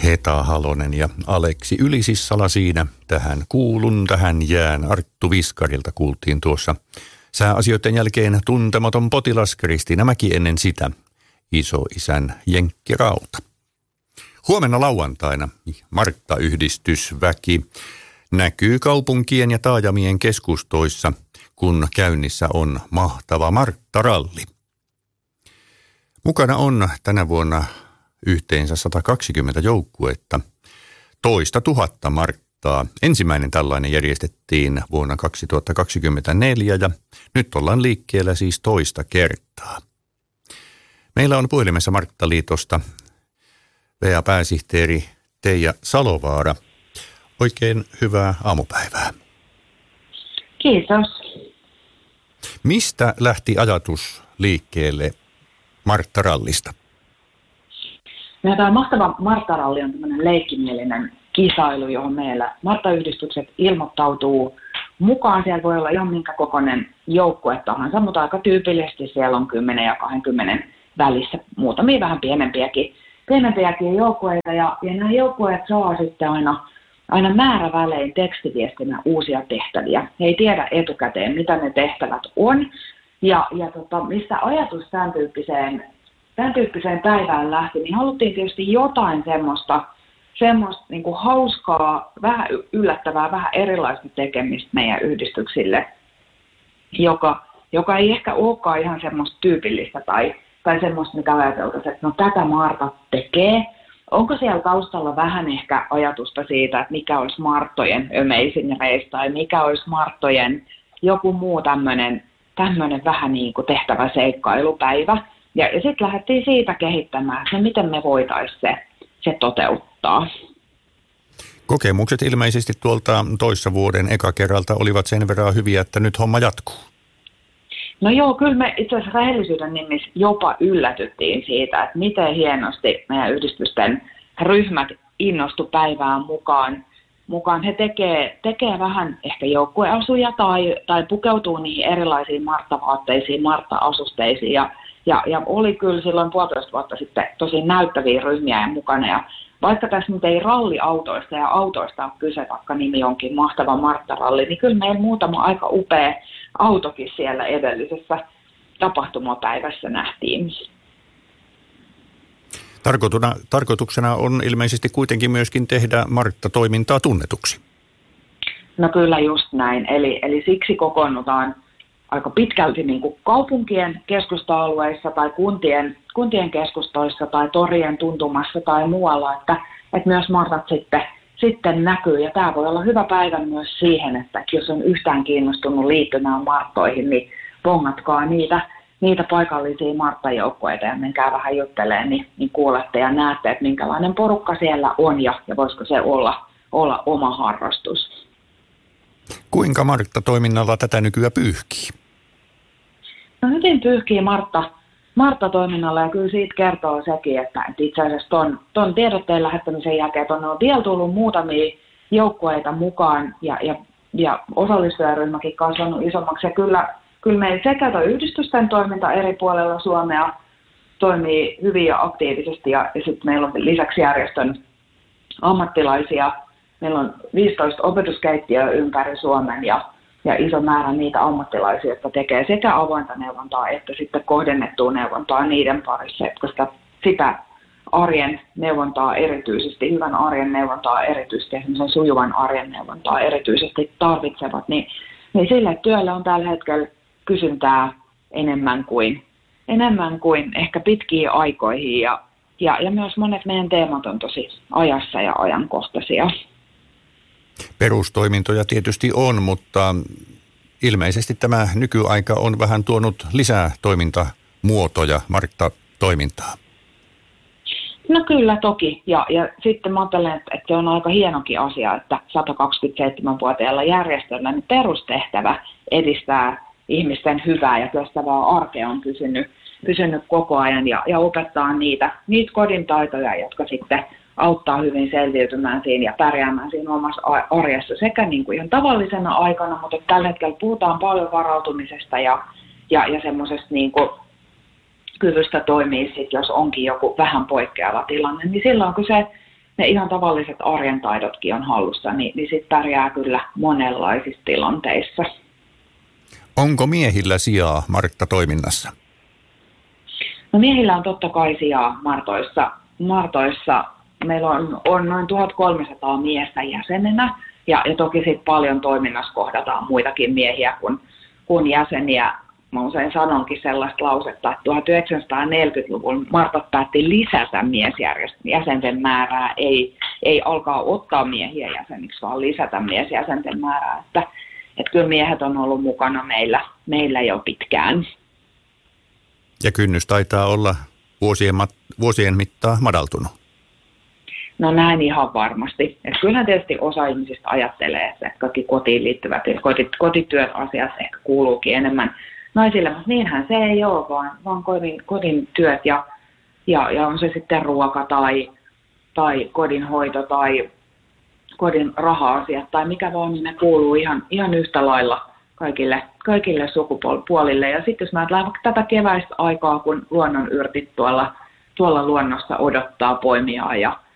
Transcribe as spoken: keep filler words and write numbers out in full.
Heta Halonen ja Aleksi Ylisissala siinä. Tähän kuulun, tähän jään. Arttu Viskarilta kuultiin tuossa sääasioiden jälkeen Tuntematon potilas, Kristiina Mäki ennen sitä, Isoisän jenkkirauta. Huomenna lauantaina Martta-yhdistysväki näkyy kaupunkien ja taajamien keskustoissa, kun käynnissä on mahtava Martta-ralli. Mukana on tänä vuonna yhteensä sata kaksikymmentä joukkuetta, toista tuhatta Marttaa. Ensimmäinen tällainen järjestettiin vuonna kaksituhattakaksikymmentäneljä ja nyt ollaan liikkeellä siis toista kertaa. Meillä on puhelimessa Marttaliitosta V A-pääsihteeri Teija Salovaara. Oikein hyvää aamupäivää. Kiitos. Mistä lähti ajatus liikkeelle Martta-rallista? No, tämä mahtava Martta-ralli on tämmöinen leikkimielinen kisailu, johon meillä Martta-yhdistykset ilmoittautuu mukaan. Siellä voi olla ihan minkä kokoinen joukkue tahansa, mutta aika tyypillisesti siellä on kymmenen ja kaksikymmentä välissä muutamia vähän pienempiäkin, pienempiäkin joukkueita. Ja, ja nämä joukkueet saa sitten aina, aina määrävälein tekstiviestinä uusia tehtäviä. He ei tiedä etukäteen, mitä ne tehtävät on. Ja, ja tota, mistä ajatus tämän tyyppiseen, tämän tyyppiseen päivään lähti, niin haluttiin tietysti jotain semmoista, semmoista niin kuin hauskaa, vähän yllättävää, vähän erilaista tekemistä meidän yhdistyksille, joka, joka ei ehkä olekaan ihan semmoista tyypillistä tai, tai semmoista, mitä ajateltaisiin, että no tätä Marta tekee. Onko siellä taustalla vähän ehkä ajatusta siitä, että mikä olisi Marttojen amazing race tai mikä olisi Marttojen joku muu tämmöinen tämmöinen vähän niin kuin tehtävä seikkailupäivä. Ja, ja sitten lähdettiin siitä kehittämään, että miten me voitaisiin se, se toteuttaa. Kokemukset ilmeisesti tuolta toissa vuoden eka kerralta olivat sen verran hyviä, että nyt homma jatkuu. No joo, kyllä me itse asiassa rehellisyyden nimissä jopa yllätyttiin siitä, että miten hienosti meidän yhdistysten ryhmät innostu päivään mukaan. mukaan. He tekee, tekee vähän ehkä joukkueasuja tai, tai pukeutuu niihin erilaisiin Martta-vaatteisiin, Martta-asusteisiin. Ja, ja, ja oli kyllä silloin puolitoista vuotta sitten tosi näyttäviä ryhmiä mukana. Ja vaikka tässä nyt ei ralliautoista ja autoista ole kyse, vaikka nimi onkin mahtava Martta-ralli, niin kyllä meillä muutama aika upea autokin siellä edellisessä tapahtumapäivässä nähtiin. Tarkoituksena on ilmeisesti kuitenkin myöskin tehdä Martta-toimintaa tunnetuksi. No kyllä just näin. Eli, eli siksi kokoonnutaan aika pitkälti niin kuin kaupunkien keskusta-alueissa tai kuntien, kuntien keskustoissa tai torien tuntumassa tai muualla, että, että myös Martat sitten, sitten näkyy. Ja tämä voi olla hyvä päivä myös siihen, että jos on yhtään kiinnostunut liittymään Marttoihin, niin bongatkaa niitä. niitä paikallisia Martta-joukkoita ja menkää vähän juttelemaan, niin, niin kuulette ja näette, että minkälainen porukka siellä on ja, ja voisiko se olla, olla oma harrastus. Kuinka Martta-toiminnalla tätä nykyään pyyhkii? No hyvin pyyhkii Martta, Martta-toiminnalla ja kyllä siitä kertoo sekin, että, että itse asiassa ton, ton tiedotteen lähettämisen jälkeen tuonne on vielä tullut muutamia joukkueita mukaan ja, ja, ja osallistujaryhmäkin kasvanut isommaksi ja kyllä Kyllä meillä sekä tuo yhdistysten toiminta eri puolella Suomea toimii hyvin ja aktiivisesti ja, ja sitten meillä on lisäksi järjestön ammattilaisia. Meillä on viisitoista opetuskeittiöä ympäri Suomen ja, ja iso määrä niitä ammattilaisia, jotka tekee sekä avointa neuvontaa että sitten kohdennettua neuvontaa niiden parissa, jotka sitä, sitä arjen neuvontaa erityisesti, hyvän arjen neuvontaa erityisesti ja semmoisen sujuvan arjen neuvontaa erityisesti tarvitsevat, niin, niin sille työlle on tällä hetkellä kysyntää enemmän kuin, enemmän kuin ehkä pitkiin aikoihin ja, ja, ja myös monet meidän teemat on tosi ajassa ja ajankohtaisia. Perustoimintoja tietysti on, mutta ilmeisesti tämä nykyaika on vähän tuonut lisää toimintamuotoja, Martta-toimintaa. No kyllä toki ja, ja sitten mä ajattelen, että, että se on aika hienokin asia, että sata kaksikymmentäseitsemän-vuotiaalla järjestöllä niin perustehtävä edistää ihmisten hyvää ja kestävää arkea on pysynyt, pysynyt koko ajan ja, ja opettaa niitä, niitä kodin taitoja, jotka sitten auttaa hyvin selviytymään siinä ja pärjäämään siinä omassa arjessa sekä niin kuin ihan tavallisena aikana, mutta tällä hetkellä puhutaan paljon varautumisesta ja, ja, ja semmoisesta niin kuin kyvystä toimii sit, jos onkin joku vähän poikkeava tilanne, niin silloin kun se ne ihan tavalliset arjen taidotkin on hallussa, niin, niin sitten pärjää kyllä monenlaisissa tilanteissa. Onko miehillä sijaa Martta-toiminnassa? No miehillä on totta kai sijaa Martoissa. Martoissa meillä on, on noin tuhatkolmesataa miestä jäsenenä ja, ja toki sitten paljon toiminnassa kohdataan muitakin miehiä kuin, kuin jäseniä. Mä usein sanonkin sellaista lausetta, että tuhatyhdeksänsataaneljäkymmentäluvulla Martat päätti lisätä miesjäsenten määrää, ei, ei alkaa ottaa miehiä jäseniksi, vaan lisätä miesjäsenten määrää. Että, että kyllä miehet on ollut mukana meillä, meillä jo pitkään. Ja kynnys taitaa olla vuosien, vuosien mittaan madaltunut. No näin ihan varmasti. Et kyllähän tietysti osa ihmisistä ajattelee, että kaikki kotiin liittyvät kotit, kotityöt asiat ehkä kuuluukin enemmän naisille, mutta niinhän se ei ole, vaan, vaan kodin, kodin työt ja, ja, ja on se sitten ruoka tai, tai kodin hoito tai kodin raha-asiat tai mikä vaan, niin ne kuuluu ihan, ihan yhtä lailla kaikille, kaikille sukupuolille. Ja sitten jos mä ajattelen vaikka tätä keväistä aikaa, kun luonnon yrtit tuolla, tuolla luonnossa odottaa poimiaan ja